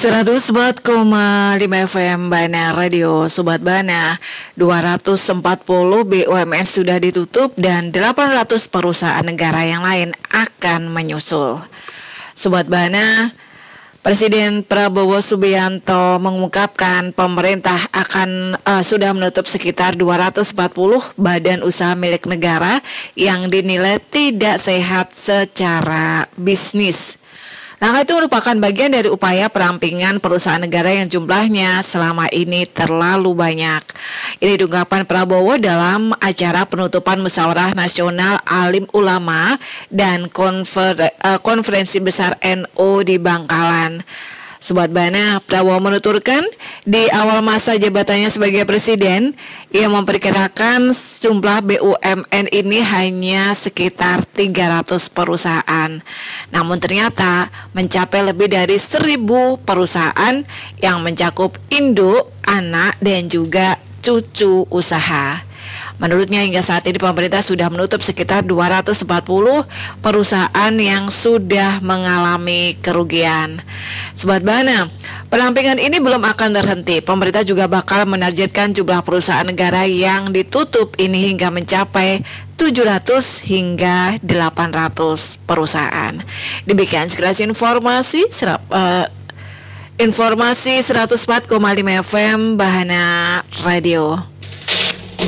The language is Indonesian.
104,5 FM Bana Radio. Sobat Bana, 240 BUMN sudah ditutup dan 800 perusahaan negara yang lain akan menyusul. Sobat Bana, Presiden Prabowo Subianto mengungkapkan pemerintah akan sudah menutup sekitar 240 badan usaha milik negara yang dinilai tidak sehat secara bisnis. Langkah itu merupakan bagian dari upaya perampingan perusahaan negara yang jumlahnya selama ini terlalu banyak. Ini diungkapkan Prabowo dalam acara penutupan Musyawarah Nasional Alim Ulama dan Konferensi Besar NU di Bangkalan. Sobat Bana, Prabowo menuturkan di awal masa jabatannya sebagai presiden, ia memperkirakan jumlah BUMN ini hanya sekitar 300 perusahaan. Namun ternyata mencapai lebih dari 1.000 perusahaan yang mencakup induk, anak, dan juga cucu usaha. Menurutnya hingga saat ini pemerintah sudah menutup sekitar 240 perusahaan yang sudah mengalami kerugian. Sobat Bana, perampingan ini belum akan terhenti. Pemerintah juga bakal menargetkan jumlah perusahaan negara yang ditutup ini hingga mencapai 700 hingga 800 perusahaan. Demikian sekilas informasi 104,5 FM Bahana Radio.